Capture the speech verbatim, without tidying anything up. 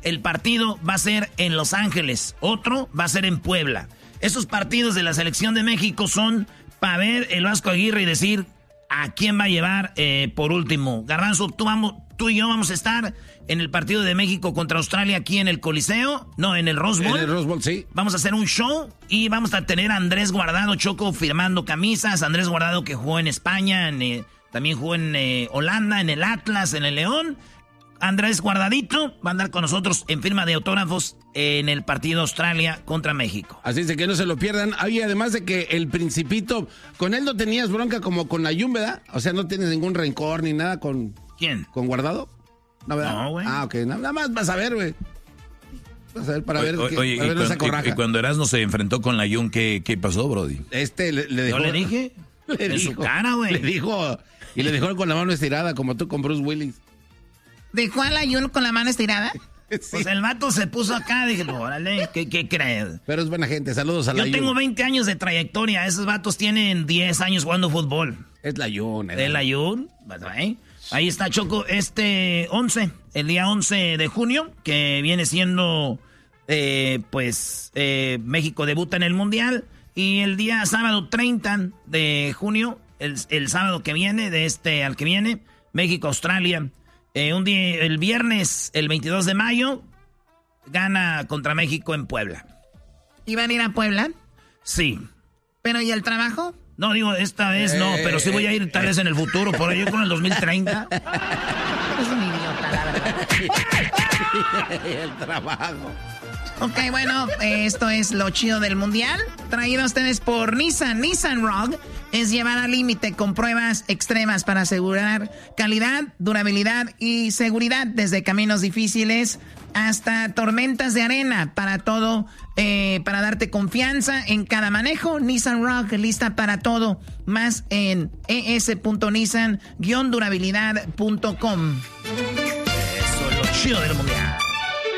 el partido va a ser en Los Ángeles, otro va a ser en Puebla. Esos partidos de la selección de México son para ver el Vasco Aguirre y decir a quién va a llevar eh, por último. Garbanzo, tú, vamos, tú y yo vamos a estar en el partido de México contra Australia aquí en el Coliseo, no, en el Rose Bowl. En el Rose Bowl, sí. Vamos a hacer un show y vamos a tener a Andrés Guardado, Choco, firmando camisas. Andrés Guardado que jugó en España, en, eh, también jugó en eh, Holanda, en el Atlas, en el León. Andrés Guardadito va a andar con nosotros en firma de autógrafos en el partido Australia contra México. Así es de que no se lo pierdan. Y además de que el Principito, con él no tenías bronca como con Ayun, ¿verdad? O sea, no tienes ningún rencor ni nada con... ¿Quién? ¿Con Guardado? No, ¿verdad? No, güey. Ah, ok. Nada más vas a ver, güey. Vas a ver para ver, oye, que, oye, para ver y, esa cuando, y, y cuando Erasmo se enfrentó con la Jun, ¿qué, ¿qué pasó, brody? Este le, le dejó... ¿Yo le dije? Le en dijo, su cara, güey. Le dijo... Y le dejó con la mano estirada, como tú con Bruce Willis. ¿Dejó al Ayun con la mano estirada? Sí. Pues el vato se puso acá, dije, órale, ¿qué, qué crees? Pero es buena gente, saludos a la Yo tengo veinte años de trayectoria, esos vatos tienen diez años jugando fútbol. Es la Jun. Es la Jun, ¿eh? Ahí está, Choco, este once, el día once de junio, que viene siendo, eh, pues, eh, México debuta en el Mundial. Y el día sábado treinta de junio, el, el sábado que viene, de este al que viene, México-Australia. Eh, un día, el viernes, el veintidós de mayo, gana contra México en Puebla. ¿Iban a ir a Puebla? Sí. ¿Pero y el trabajo? No, digo, esta vez no, pero sí voy a ir tal vez en el futuro, por ahí con el dos mil treinta. Es un idiota, la verdad. El trabajo. Ok, bueno, eh, esto es lo chido del Mundial. Traído a ustedes por Nissan. Nissan Rogue es llevar al límite con pruebas extremas para asegurar calidad, durabilidad y seguridad. Desde caminos difíciles hasta tormentas de arena. Para todo, eh, para darte confianza en cada manejo. Nissan Rogue, lista para todo. Más en e s punto nissan guion durabilidad punto com. Eso es lo chido del Mundial.